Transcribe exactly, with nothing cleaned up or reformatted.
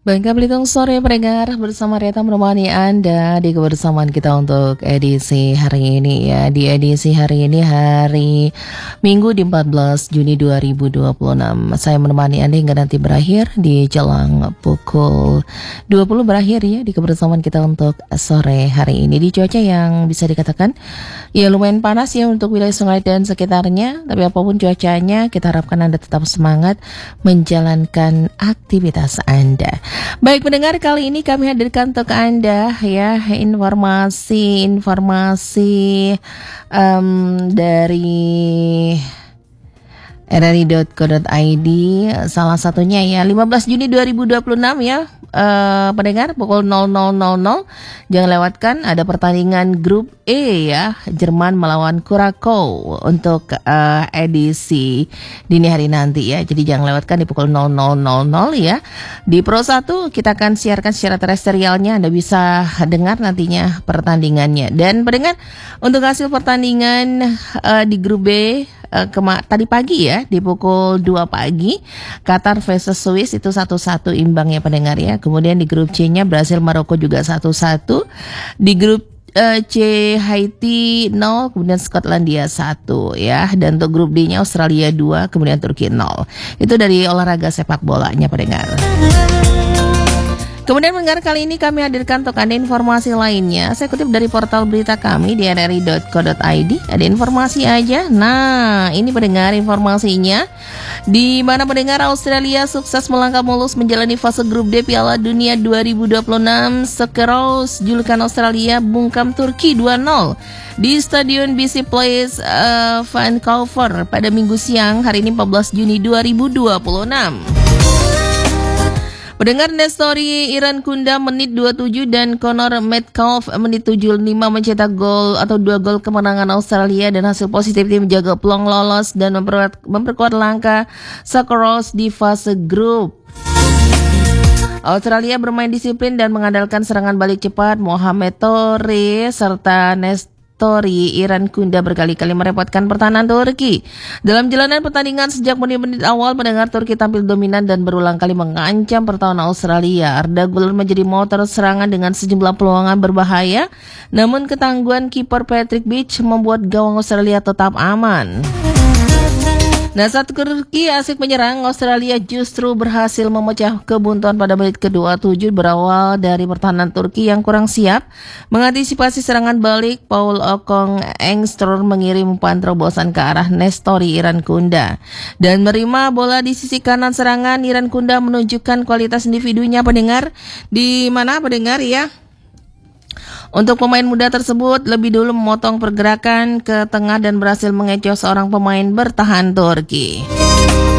Bangka Belitung sore pendengar, bersama Reta menemani Anda di kebersamaan kita untuk edisi hari ini ya. Di edisi hari ini hari Minggu di empat belas Juni dua ribu dua puluh enam. Saya menemani Anda hingga nanti berakhir di jelang pukul dua puluh berakhir ya di kebersamaan kita untuk sore hari ini. Di cuaca yang bisa dikatakan ya lumayan panas ya untuk wilayah Sungai dan sekitarnya. Tapi apapun cuacanya, kita harapkan Anda tetap semangat menjalankan aktivitas Anda. Baik pendengar, kali ini kami hadirkan untuk Anda ya informasi-informasi um, dari r r i dot co dot i d. Salah satunya ya lima belas Juni dua ribu dua puluh enam ya uh, pendengar pukul nol nol nol nol. Jangan lewatkan ada pertandingan grup E ya, Jerman melawan Kurakow untuk uh, edisi dini hari nanti ya. Jadi jangan lewatkan di pukul nol nol nol nol ya. Di Pro satu kita akan siarkan secara terestrialnya, Anda bisa dengar nantinya pertandingannya. Dan pendengar, untuk hasil pertandingan uh, di grup B Uh, kema- tadi pagi ya di pukul dua pagi Qatar versus Swiss itu satu satu imbang ya pendengar ya. Kemudian di grup C-nya Brasil Maroko juga satu satu. Di grup uh, C Haiti nol, kemudian Skotlandia satu ya. Dan untuk grup D-nya Australia dua, kemudian Turki nol. Itu dari olahraga sepak bolanya pendengar. Kemudian pendengar, kali ini kami hadirkan untuk Anda informasi lainnya. Saya kutip dari portal berita kami di r r i dot co dot i d. Ada informasi aja. Nah, ini pendengar informasinya. Di mana pendengar Australia sukses melangkah mulus menjalani fase grup D Piala Dunia dua ribu dua puluh enam. Sekeros julukan Australia bungkam Turki dua nol di Stadion B C Place uh, Vancouver pada Minggu siang hari ini empat belas Juni dua ribu dua puluh enam. Pendengar, Nestori Iran Kunda menit dua puluh tujuh dan Connor Metcalf menit tujuh puluh lima mencetak gol atau dua gol kemenangan Australia, dan hasil positif tim menjaga peluang lolos dan memperkuat, memperkuat langkah Sakharovs di fase grup. Australia bermain disiplin dan mengandalkan serangan balik cepat Mohamed Toure serta Nestori Iran Kunda berkali-kali merepotkan pertahanan Turki. Dalam jalanan pertandingan sejak menit-menit awal, pendengar Turki tampil dominan dan berulang kali mengancam pertahanan Australia. Arda Güler menjadi motor serangan dengan sejumlah peluangan berbahaya, namun ketangguhan kiper Patrick Beach membuat gawang Australia tetap aman. Nah, saat Turki asik menyerang, Australia justru berhasil memecah kebuntuan pada menit ke dua puluh tujuh berawal dari pertahanan Turki yang kurang siap mengantisipasi serangan balik. Paul Okong Engström mengirim umpan terobosan ke arah Nestori Iran Kunda dan menerima bola di sisi kanan serangan. Iran Kunda menunjukkan kualitas individunya pendengar, di mana pendengar ya, untuk pemain muda tersebut lebih dulu memotong pergerakan ke tengah dan berhasil mengecoh seorang pemain bertahan Turki.